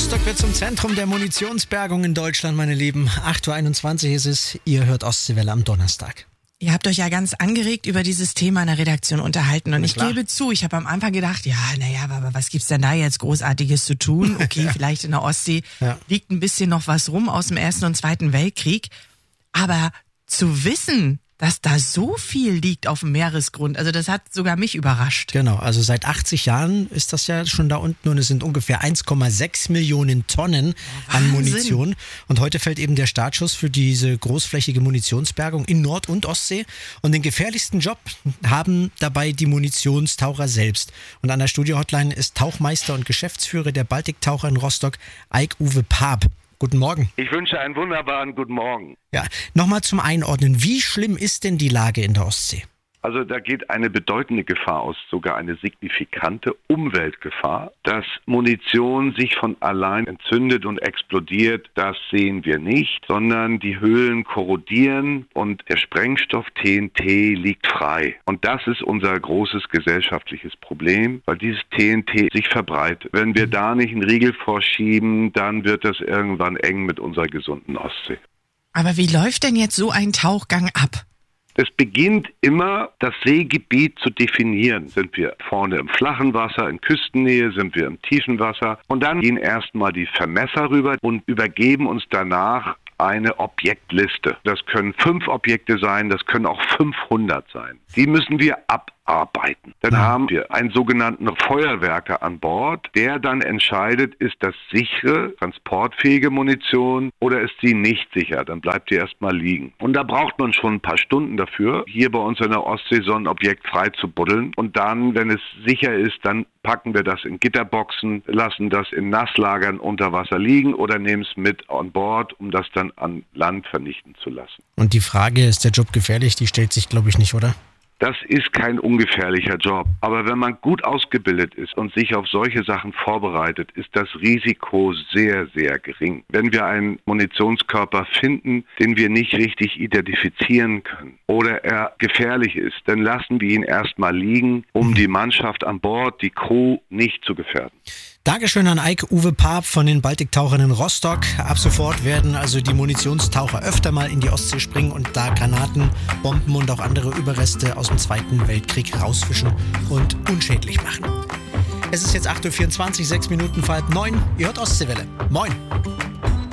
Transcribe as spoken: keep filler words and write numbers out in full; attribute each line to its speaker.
Speaker 1: Rostock wird zum Zentrum der Munitionsbergung in Deutschland, meine Lieben. acht Uhr einundzwanzig ist es, ihr hört Ostseewelle am Donnerstag.
Speaker 2: Ihr habt euch ja ganz angeregt über dieses Thema in der Redaktion unterhalten und
Speaker 1: Na
Speaker 2: ich
Speaker 1: klar.
Speaker 2: gebe zu, ich habe am Anfang gedacht, ja, naja, aber was gibt's denn da jetzt Großartiges zu tun? Okay, vielleicht in der Ostsee
Speaker 1: Ja.
Speaker 2: liegt ein bisschen noch was rum aus dem Ersten und Zweiten Weltkrieg, aber zu wissen, dass da so viel liegt auf dem Meeresgrund, also das hat sogar mich überrascht.
Speaker 1: Genau, also seit achtzig Jahren ist das ja schon da unten und es sind ungefähr eins Komma sechs Millionen Tonnen an
Speaker 2: Wahnsinn.
Speaker 1: Munition. Und heute fällt eben der Startschuss für diese großflächige Munitionsbergung in Nord- und Ostsee. Und den gefährlichsten Job haben dabei die Munitionstaucher selbst. Und an der Studio-Hotline ist Tauchmeister und Geschäftsführer der Baltiktaucher in Rostock, Eik-Uwe Paap. Guten Morgen.
Speaker 3: Ich wünsche einen wunderbaren guten Morgen.
Speaker 1: Ja, nochmal zum Einordnen. Wie schlimm ist denn die Lage in der Ostsee?
Speaker 3: Also da geht eine bedeutende Gefahr aus, sogar eine signifikante Umweltgefahr. Dass Munition sich von allein entzündet und explodiert, das sehen wir nicht, sondern die Höhlen korrodieren und der Sprengstoff T N T liegt frei. Und das ist unser großes gesellschaftliches Problem, weil dieses T N T sich verbreitet. Wenn wir da nicht einen Riegel vorschieben, dann wird das irgendwann eng mit unserer gesunden Ostsee.
Speaker 2: Aber wie läuft denn jetzt so ein Tauchgang ab?
Speaker 3: Es beginnt immer, das Seegebiet zu definieren. Sind wir vorne im flachen Wasser, in Küstennähe, sind wir im tiefen Wasser? Und dann gehen erstmal die Vermesser rüber und übergeben uns danach eine Objektliste. Das können fünf Objekte sein, das können auch fünfhundert sein. Die müssen wir abarbeiten. Dann haben wir einen sogenannten Feuerwerker an Bord, der dann entscheidet, ist das sichere, transportfähige Munition oder ist sie nicht sicher. Dann bleibt die erstmal liegen. Und da braucht man schon ein paar Stunden dafür, hier bei uns in der Ostsee so ein Objekt frei zu buddeln. Und dann, wenn es sicher ist, dann packen wir das in Gitterboxen, lassen das in Nasslagern unter Wasser liegen oder nehmen es mit an Bord, um das dann an Land vernichten zu lassen.
Speaker 1: Und die Frage, ist der Job gefährlich, die stellt sich, glaube ich, nicht, oder?
Speaker 3: Das ist kein ungefährlicher Job. Aber wenn man gut ausgebildet ist und sich auf solche Sachen vorbereitet, ist das Risiko sehr, sehr gering. Wenn wir einen Munitionskörper finden, den wir nicht richtig identifizieren können oder er gefährlich ist, dann lassen wir ihn erstmal liegen, um die Mannschaft an Bord, die Crew nicht zu gefährden.
Speaker 1: Dankeschön an Eik-Uwe Paap von den Baltiktauchern in Rostock. Ab sofort werden also die Munitionstaucher öfter mal in die Ostsee springen und da Granaten, Bomben und auch andere Überreste aus dem Zweiten Weltkrieg rausfischen und unschädlich machen. Es ist jetzt acht Uhr vierundzwanzig, sechs Minuten vor halb neun. Ihr hört Ostseewelle. Moin.